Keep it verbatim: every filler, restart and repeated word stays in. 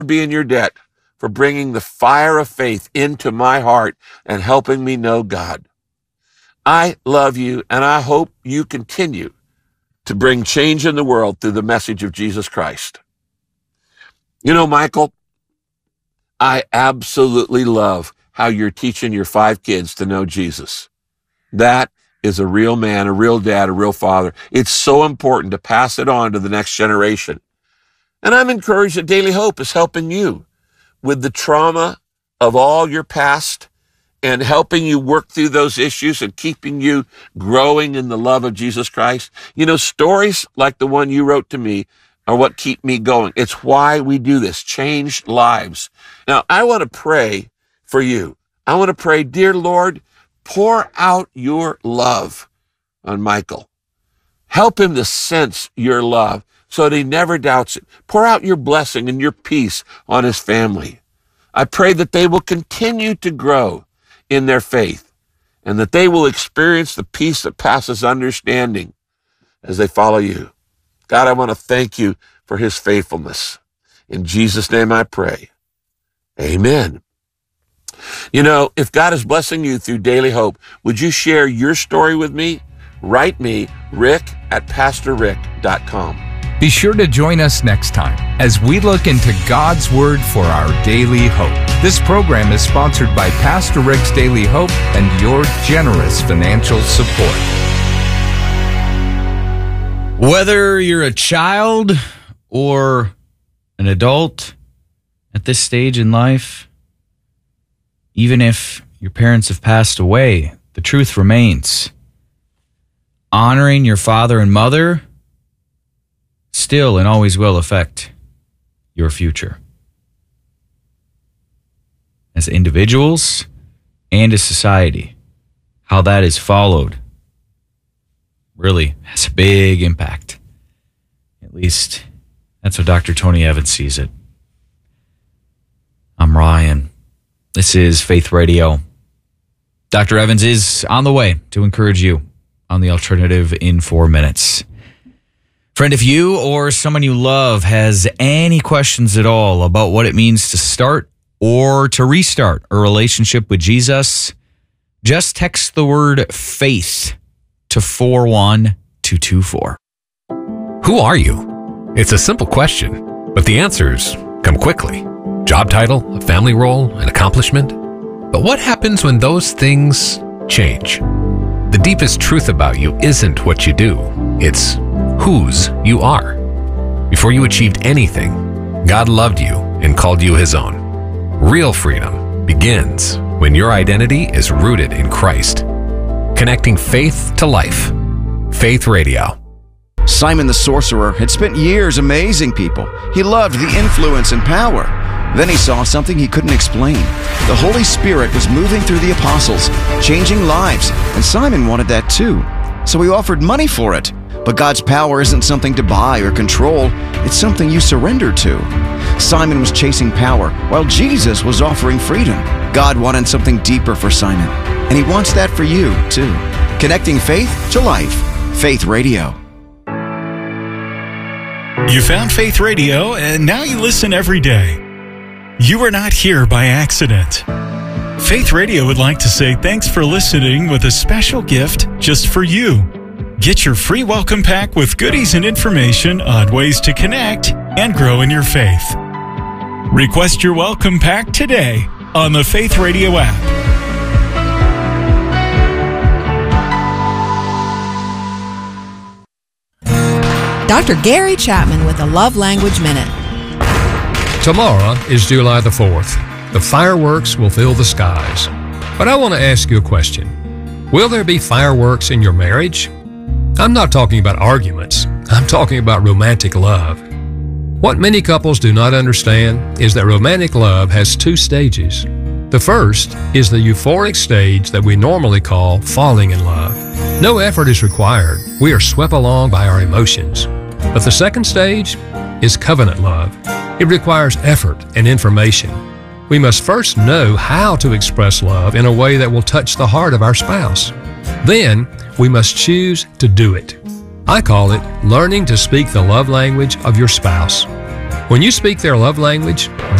be in your debt for bringing the fire of faith into my heart and helping me know God. I love you, and I hope you continue to bring change in the world through the message of Jesus Christ. You know, Michael, I absolutely love how you're teaching your five kids to know Jesus. That is a real man, a real dad, a real father. It's so important to pass it on to the next generation. And I'm encouraged that Daily Hope is helping you with the trauma of all your past and helping you work through those issues and keeping you growing in the love of Jesus Christ. You know, stories like the one you wrote to me are what keep me going. It's why we do this, changed lives. Now, I want to pray for you. I want to pray, dear Lord, pour out your love on Michael. Help him to sense your love so that he never doubts it. Pour out your blessing and your peace on his family. I pray that they will continue to grow in their faith and that they will experience the peace that passes understanding as they follow you. God, I want to thank you for his faithfulness. In Jesus' name I pray. Amen. You know, if God is blessing you through Daily Hope, would you share your story with me? Write me, rick at pastor rick dot com. Be sure to join us next time as we look into God's Word for our daily hope. This program is sponsored by Pastor Rick's Daily Hope and your generous financial support. Whether you're a child or an adult at this stage in life, even if your parents have passed away, the truth remains. Honoring your father and mother still and always will affect your future. As individuals and as society, how that is followed really has a big impact. At least that's how Doctor Tony Evans sees it. I'm Ryan. This is Faith Radio. Doctor Evans is on the way to encourage you on the alternative in four minutes. Friend, if you or someone you love has any questions at all about what it means to start or to restart a relationship with Jesus, just text the word faith to four one two two four. Who are you? It's a simple question, but the answers come quickly. Job title, a family role, an accomplishment. But what happens when those things change? The deepest truth about you isn't what you do. It's whose you are. Before you achieved anything, God loved you and called you his own. Real freedom begins when your identity is rooted in Christ. Connecting faith to life. Faith Radio. Simon the sorcerer had spent years amazing people. He loved the influence and power. Then he saw something he couldn't explain. The Holy Spirit was moving through the apostles, changing lives, and Simon wanted that too. So he offered money for it. But God's power isn't something to buy or control. It's something you surrender to. Simon was chasing power, while Jesus was offering freedom. God wanted something deeper for Simon, and he wants that for you too. Connecting faith to life. Faith Radio. You found Faith Radio, and now you listen every day. You were not here by accident. Faith Radio would like to say thanks for listening with a special gift just for you. Get your free welcome pack with goodies and information on ways to connect and grow in your faith. Request your welcome pack today on the Faith Radio app. Doctor Gary Chapman with a Love Language Minute. Tomorrow is July the fourth. The fireworks will fill the skies. But I want to ask you a question. Will there be fireworks in your marriage? I'm not talking about arguments. I'm talking about romantic love. What many couples do not understand is that romantic love has two stages. The first is the euphoric stage that we normally call falling in love. No effort is required. We are swept along by our emotions. But the second stage is covenant love. It requires effort and information. We must first know how to express love in a way that will touch the heart of our spouse. Then, we must choose to do it. I call it learning to speak the love language of your spouse. When you speak their love language,